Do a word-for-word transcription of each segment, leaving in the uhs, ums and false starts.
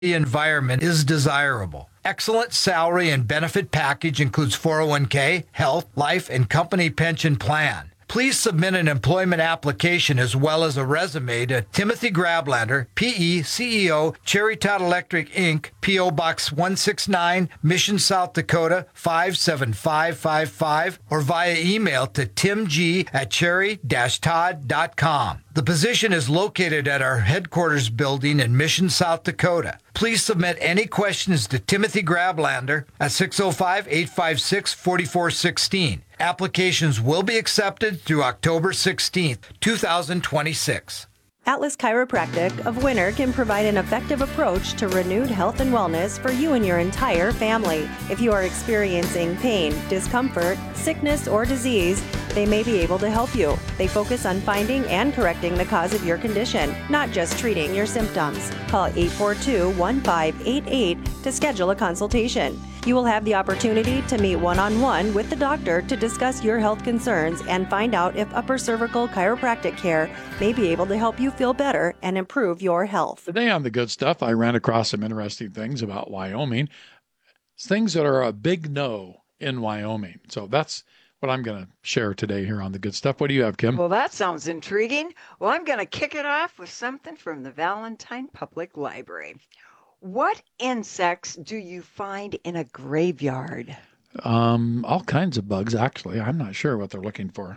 environment is desirable. Excellent salary and benefit package includes four oh one k, health, life, and company pension plan. Please submit an employment application as well as a resume to Timothy Grablander, P E, C E O, Cherry Tot Electric, Incorporated, P O. Box one sixty-nine, Mission, South Dakota, five seven five five five, or via email to timg at cherry dash todd dot com. The position is located at our headquarters building in Mission, South Dakota. Please submit any questions to Timothy Grablander at six oh five, eight five six, four four one six. Applications will be accepted through October sixteenth, two thousand twenty-six. Atlas Chiropractic of Winter can provide an effective approach to renewed health and wellness for you and your entire family. If you are experiencing pain, discomfort, sickness, or disease, they may be able to help you. They focus on finding and correcting the cause of your condition, not just treating your symptoms. Call eight four two, one five eight eight to schedule a consultation. You will have the opportunity to meet one-on-one with the doctor to discuss your health concerns and find out if upper cervical chiropractic care may be able to help you feel better and improve your health. Today on The Good Stuff, I ran across some interesting things about Wyoming, things that are a big no in Wyoming. So that's what I'm going to share today here on The Good Stuff. What do you have, Kim? Well, that sounds intriguing. Well, I'm going to kick it off with something from the Valentine Public Library. What insects do you find in a graveyard? Um, all kinds of bugs, actually. I'm not sure what they're looking for.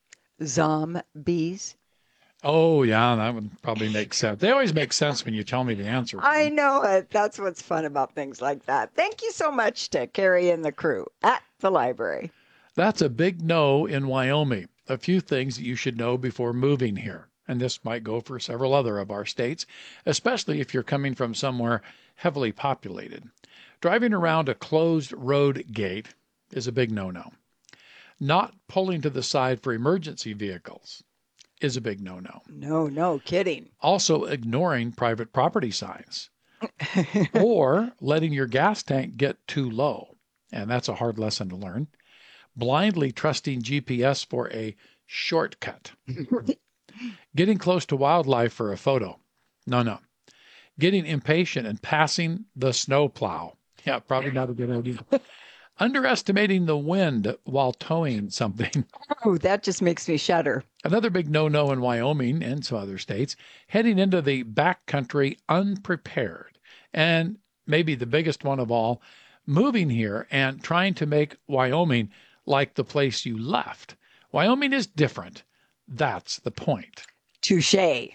Zombies. Oh, yeah, that would probably make sense. They always make sense when you tell me the answer. I know it. That's what's fun about things like that. Thank you so much to Carrie and the crew at the library. That's a big no in Wyoming. A few things that you should know before moving here. And this might go for several other of our states, especially if you're coming from somewhere heavily populated. Driving around a closed road gate is a big no-no. Not pulling to the side for emergency vehicles is a big no-no. No, no kidding. Also ignoring private property signs or letting your gas tank get too low. And that's a hard lesson to learn. Blindly trusting G P S for a shortcut. Getting close to wildlife for a photo. No, no. Getting impatient and passing the snowplow. Yeah, probably not a good idea. Underestimating the wind while towing something. Oh, that just makes me shudder. Another big no-no in Wyoming and some other states, heading into the backcountry unprepared. And maybe the biggest one of all, moving here and trying to make Wyoming like the place you left. Wyoming is different. That's the point. Touché.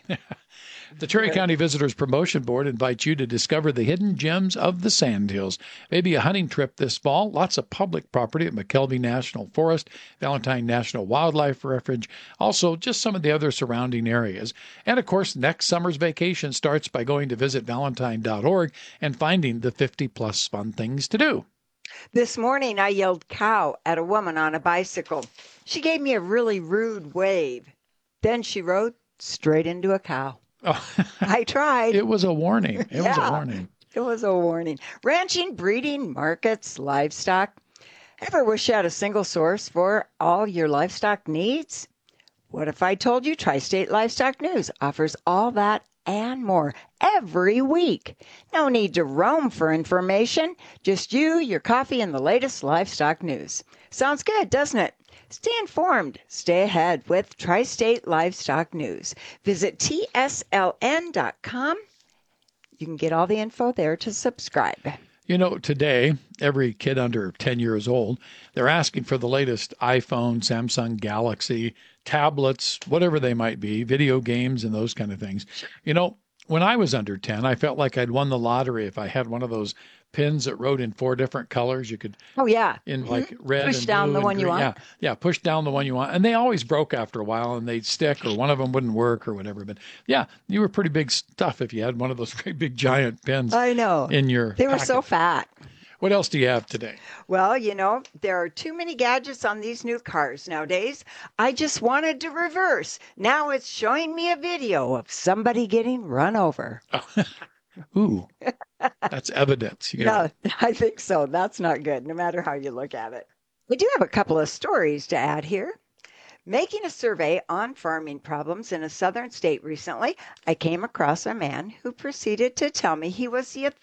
The Cherry County Visitors Promotion Board invites you to discover the hidden gems of the Sandhills. Maybe a hunting trip this fall. Lots of public property at McKelvey National Forest, Valentine National Wildlife Refuge, also just some of the other surrounding areas. And of course, next summer's vacation starts by going to visit valentine dot org and finding the fifty plus fun things to do. This morning, I yelled cow at a woman on a bicycle. She gave me a really rude wave. Then she rode straight into a cow. Oh, I tried. It was a warning. It yeah, was a warning. It was a warning. Ranching, breeding, markets, livestock. Ever wish you had a single source for all your livestock needs? What if I told you Tri-State Livestock News offers all that and more every week? No need to roam for information. Just you, your coffee, and the latest livestock news. Sounds good, doesn't it? Stay informed. Stay ahead with Tri-State Livestock News. Visit T S L N dot com. You can get all the info there to subscribe. You know, today, every kid under ten years old, they're asking for the latest iPhone, Samsung Galaxy, tablets, whatever they might be, video games and those kind of things. Sure. You know, when I was under ten, I felt like I'd won the lottery if I had one of those pins that wrote in four different colors. You could, oh yeah, in like mm-hmm. red push and down blue the and one green. you want. Yeah, yeah, push down the one you want, and they always broke after a while, and they'd stick, or one of them wouldn't work, or whatever. But yeah, you were pretty big stuff if you had one of those great big giant pins. I know. In your they were packet. So fat. What else do you have today? Well, you know, there are too many gadgets on these new cars nowadays. I just wanted to reverse. Now it's showing me a video of somebody getting run over. Ooh, that's evidence. You no, I think so. That's not good, no matter how you look at it. We do have a couple of stories to add here. Making a survey on farming problems in a southern state recently, I came across a man who proceeded to tell me he was the